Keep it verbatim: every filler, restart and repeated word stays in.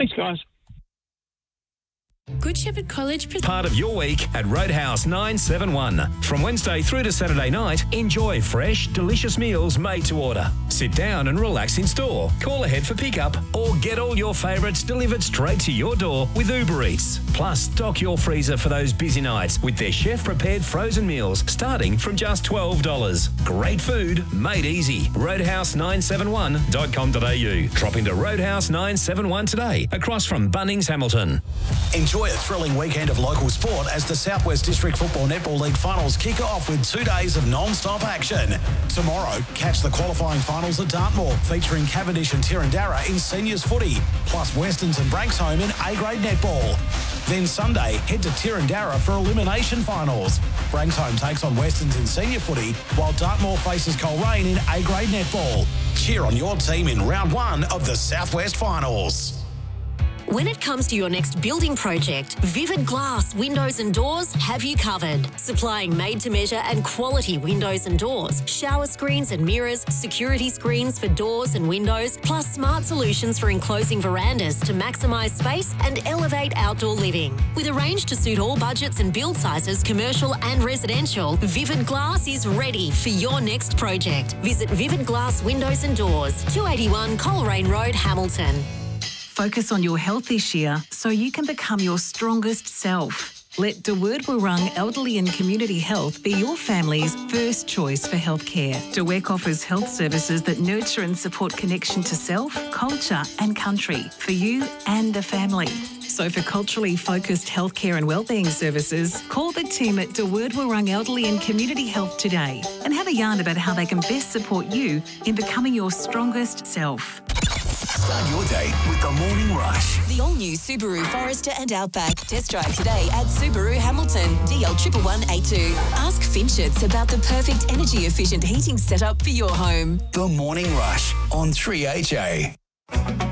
Thanks, guys. Good Shepherd College... Pre- Part of your week at Roadhouse nine seven one. From Wednesday through to Saturday night, enjoy fresh, delicious meals made to order. Sit down and relax in store. Call ahead for pickup or get all your favourites delivered straight to your door with Uber Eats. Plus, stock your freezer for those busy nights with their chef-prepared frozen meals starting from just twelve dollars. Great food made easy. roadhouse nine seven one dot com dot a u. Drop into Roadhouse nine seven one today, across from Bunnings Hamilton. Enjoy a thrilling weekend of local sport as the Southwest District Football Netball League finals kick off with two days of non-stop action. Tomorrow, catch the qualifying finals at Dartmoor, featuring Cavendish and Tirrandarra in seniors footy, plus Westons and Branxholme in A-grade netball. Then Sunday, head to Tirrandarra for elimination finals. Branxholme takes on Westons in senior footy, while Dartmoor faces Coleraine in A-grade netball. Cheer on your team in round one of the Southwest Finals. When it comes to your next building project, Vivid Glass Windows and Doors have you covered. Supplying made-to-measure and quality windows and doors, shower screens and mirrors, security screens for doors and windows, plus smart solutions for enclosing verandas to maximise space and elevate outdoor living. With a range to suit all budgets and build sizes, commercial and residential, Vivid Glass is ready for your next project. Visit Vivid Glass Windows and Doors, two eighty-one Coleraine Road, Hamilton. Focus on your health this year so you can become your strongest self. Let De Word Wurrung Elderly and Community Health be your family's first choice for healthcare. De Wek offers health services that nurture and support connection to self, culture and country for you and the family. So for culturally focused healthcare and wellbeing services, call the team at De Word Wurrung Elderly and Community Health today and have a yarn about how they can best support you in becoming your strongest self. Start your day with the Morning Rush. The all-new Subaru Forester and Outback. Test drive today at Subaru Hamilton, D L one one one eight two. Ask Finchets about the perfect energy-efficient heating setup for your home. The Morning Rush on three H A.